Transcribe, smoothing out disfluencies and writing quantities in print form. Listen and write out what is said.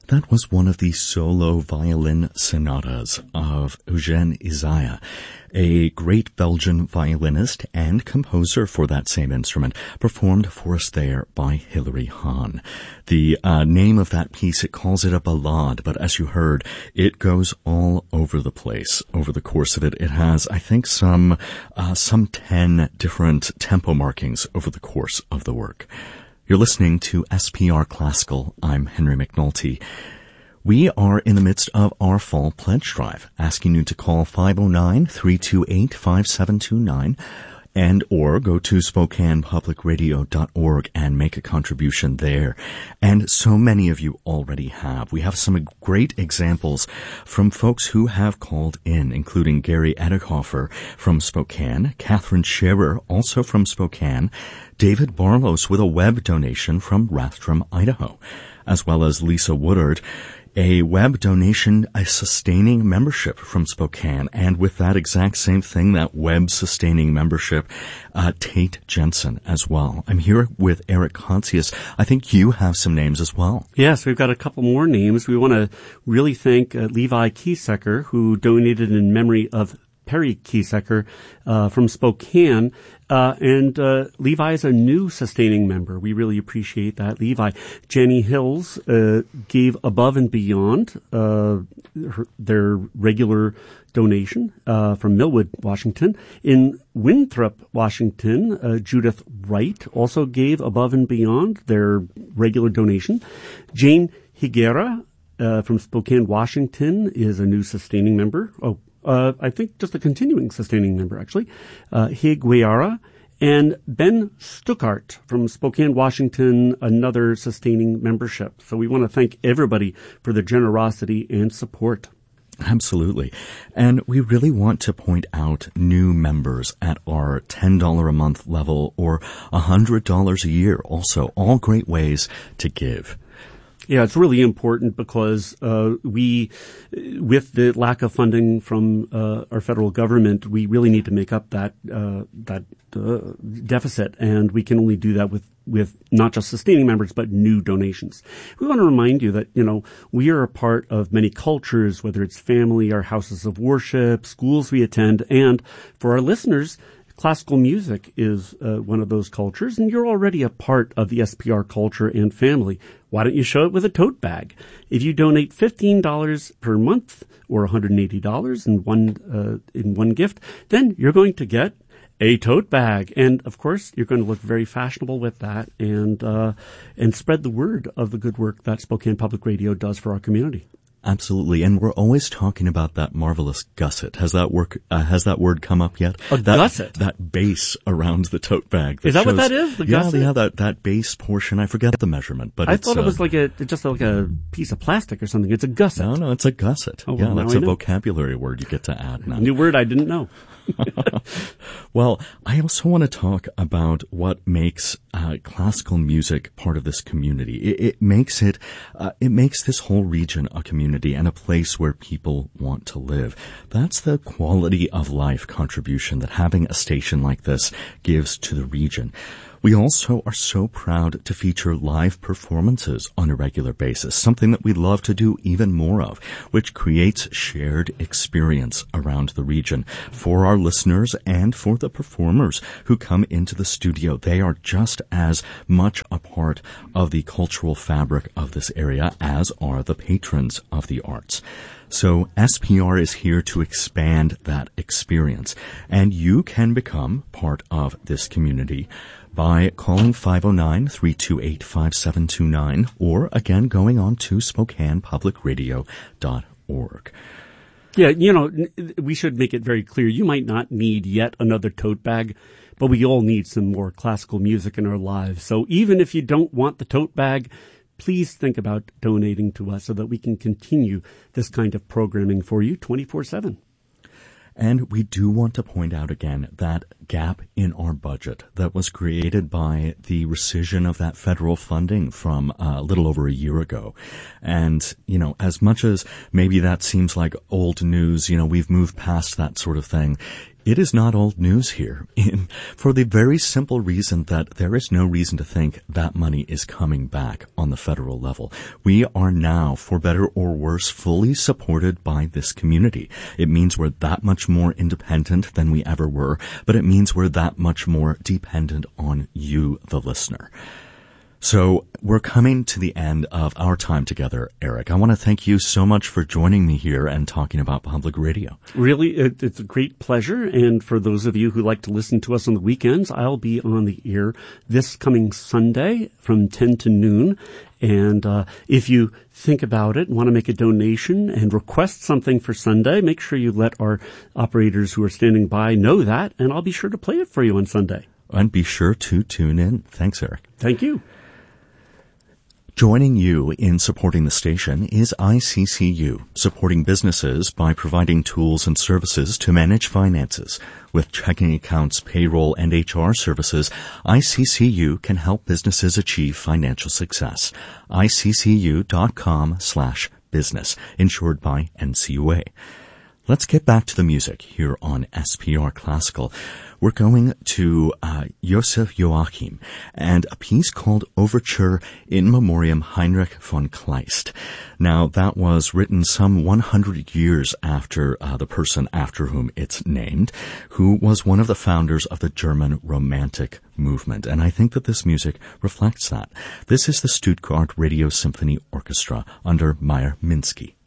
That was one of the solo violin sonatas of Eugène Ysaÿe, a great Belgian violinist and composer for that same instrument, performed for us there by Hilary Hahn. The name of that piece, it calls it a ballade, but as you heard, it goes all over the place over the course of it. It has, I think, some 10 different tempo markings over the course of the work. You're listening to SPR Classical. I'm Henry McNulty. We are in the midst of our fall pledge drive, asking you to call 509-328-5729 and or go to SpokanePublicRadio.org and make a contribution there. And so many of you already have. We have some great examples from folks who have called in, including Gary Edighofer from Spokane, Catherine Scherer, also from Spokane, David Barlos with a web donation from Rathdrum, Idaho, as well as Lisa Woodard, a web donation, a sustaining membership from Spokane, and with that exact same thing, that web sustaining membership, Tate Jensen as well. I'm here with Eric Consius. I think you have some names as well. Yes, we've got a couple more names. We want to really thank Levi Kiesecker, who donated in memory of Perry Kiesecker from Spokane. And Levi is a new sustaining member. We really appreciate that. Levi. Jenny Hills gave above and beyond their regular donation from Millwood, Washington. In Winthrop, Washington, Judith Wright also gave above and beyond their regular donation. Jane Higuera from Spokane, Washington is a new sustaining member. I think just a continuing sustaining member, actually. Higuera. And Ben Stuckart from Spokane, Washington, another sustaining membership. So we want to thank everybody for their generosity and support. Absolutely. And we really want to point out new members at our $10 a month level or $100 a year also. All great ways to give. Yeah, it's really important because we, with the lack of funding from our federal government, we really need to make up that deficit, and we can only do that with not just sustaining members but new donations. We want to remind you that we are a part of many cultures, whether it's family, our houses of worship, schools we attend, and for our listeners, classical music is one of those cultures, and you're already a part of the SPR culture and family. Why don't you show it with a tote bag? If you donate $15 per month or $180 in one gift, then you're going to get a tote bag, and of course, you're going to look very fashionable with that, and spread the word of the good work that Spokane Public Radio does for our community. Absolutely, and we're always talking about that marvelous gusset. Has that word come up yet? Gusset? That base around the tote bag. Is that what that is? The gusset? Yeah, that base portion. I forget the measurement, but I thought it was just like a piece of plastic or something. It's a gusset. No, it's a gusset. Oh, yeah, well, that's a vocabulary word you get to add now. New word I didn't know. Well, I also want to talk about what makes classical music part of this community. It makes this whole region a community and a place where people want to live. That's the quality of life contribution that having a station like this gives to the region. We also are so proud to feature live performances on a regular basis, something that we love to do even more of, which creates shared experience around the region for our listeners and for the performers who come into the studio. They are just as much a part of the cultural fabric of this area as are the patrons of the arts. So SPR is here to expand that experience, and you can become part of this community by calling 509-328-5729 or, again, going on to SpokanePublicRadio.org. Yeah, we should make it very clear. You might not need yet another tote bag, but we all need some more classical music in our lives. So even if you don't want the tote bag, please think about donating to us so that we can continue this kind of programming for you 24/7. And we do want to point out again that gap in our budget that was created by the rescission of that federal funding from a little over a year ago. And, as much as maybe that seems like old news, we've moved past that sort of thing. It is not old news here, for the very simple reason that there is no reason to think that money is coming back on the federal level. We are now, for better or worse, fully supported by this community. It means we're that much more independent than we ever were, but it means we're that much more dependent on you, the listener. So we're coming to the end of our time together, Eric. I want to thank you so much for joining me here and talking about public radio. Really, it's a great pleasure. And for those of you who like to listen to us on the weekends, I'll be on the air this coming Sunday from 10 to noon. And if you think about it and want to make a donation and request something for Sunday, make sure you let our operators who are standing by know that, and I'll be sure to play it for you on Sunday. And be sure to tune in. Thanks, Eric. Thank you. Joining you in supporting the station is ICCU, supporting businesses by providing tools and services to manage finances. With checking accounts, payroll, and HR services, ICCU can help businesses achieve financial success. ICCU.com/business, insured by NCUA. Let's get back to the music here on SPR Classical. We're going to Josef Joachim and a piece called Overture in Memoriam Heinrich von Kleist. Now, that was written some 100 years after the person after whom it's named, who was one of the founders of the German Romantic movement. And I think that this music reflects that. This is the Stuttgart Radio Symphony Orchestra under Meyer Minsky.